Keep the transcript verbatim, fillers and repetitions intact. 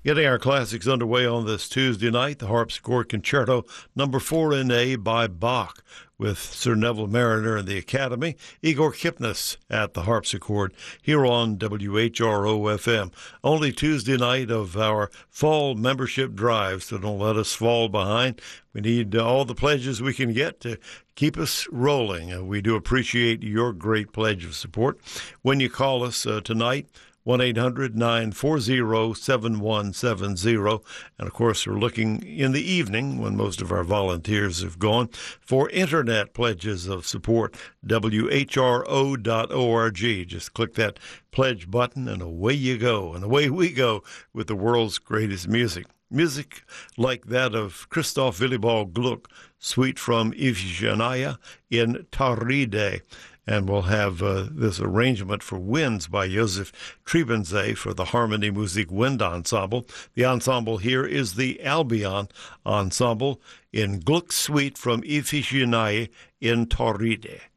Getting our classics underway on this Tuesday night, the Harpsichord Concerto number four in A by Bach with Sir Neville Marriner and the Academy, Igor Kipnis at the harpsichord here on W H R O F M. Only Tuesday night of our fall membership drive, so don't let us fall behind. We need all the pledges we can get to keep us rolling. We do appreciate your great pledge of support. When you call us uh, tonight, one eight hundred nine four zero seven one seven zero. And, of course, we're looking in the evening when most of our volunteers have gone for internet pledges of support, W H R O dot org. Just click that pledge button and away you go. And away we go with the world's greatest music. Music like that of Christoph Willibald Gluck, Suite from Iphigenia in Tauride. And we'll have uh, this arrangement for winds by Josef Trebenzee for the Harmonie Musik Wind Ensemble. The ensemble here is the Albion Ensemble in Gluck's Suite from Iphigenia in Tauride.